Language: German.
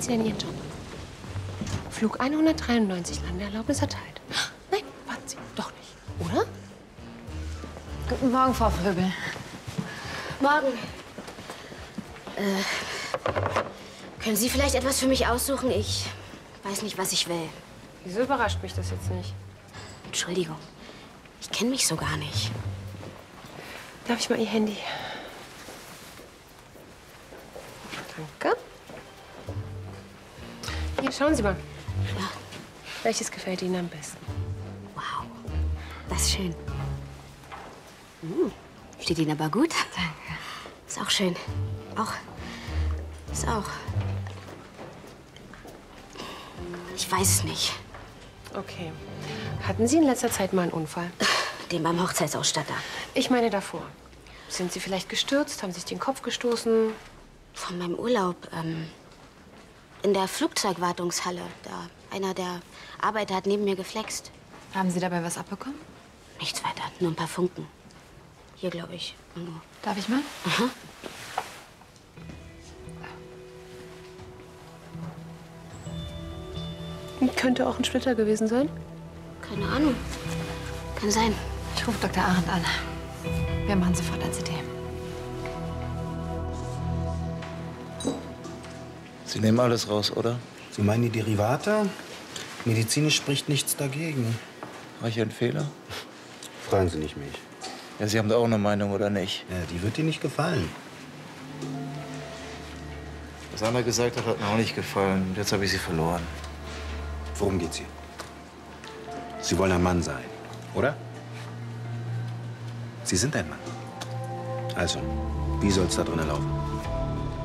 Sie denn Ihren Job? Flug 193, Landeerlaubnis erteilt. Nein, warten Sie, doch nicht, oder? Guten Morgen, Frau Fröbel. Morgen. Können Sie vielleicht etwas für mich aussuchen? Ich weiß nicht, was ich will. Wieso überrascht mich das jetzt nicht? Entschuldigung. Ich kenne mich so gar nicht. Darf ich mal Ihr Handy? Danke. Hier, schauen Sie mal. Ja. Welches gefällt Ihnen am besten? Wow. Das ist schön. Steht Ihnen aber gut. Danke. Ist auch schön. Auch. Ist auch. Ich weiß es nicht. Okay. Hatten Sie in letzter Zeit mal einen Unfall? Den beim Hochzeitsausstatter. Ich meine davor. Sind Sie vielleicht gestürzt? Haben sich den Kopf gestoßen? Von meinem Urlaub. In der Flugzeugwartungshalle. Da einer der Arbeiter hat neben mir geflext. Haben Sie dabei was abbekommen? Nichts weiter. Nur ein paar Funken. Hier, glaube ich. Irgendwo. Darf ich mal? Aha. Könnte auch ein Splitter gewesen sein. Keine Ahnung. Kann sein. Ich rufe Dr. Arendt an. Wir machen sofort ein CT. Sie nehmen alles raus, oder? Sie meinen die Derivate? Medizinisch spricht nichts dagegen. War ich ein Fehler? Fragen Sie nicht mich. Ja, Sie haben da auch eine Meinung, oder nicht? Ja, die wird Ihnen nicht gefallen. Was Anna gesagt hat, hat mir auch nicht gefallen. Und jetzt habe ich sie verloren. Worum geht's hier? Sie wollen ein Mann sein, oder? Sie sind ein Mann. Also, wie soll's da drinnen laufen?